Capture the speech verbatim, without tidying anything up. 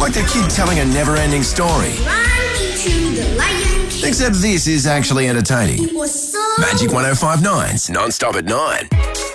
Like the kid telling a never-ending story. Run into the Lion King. Except this is actually entertaining. It was so Magic one oh five nine's Non-Stop at nine.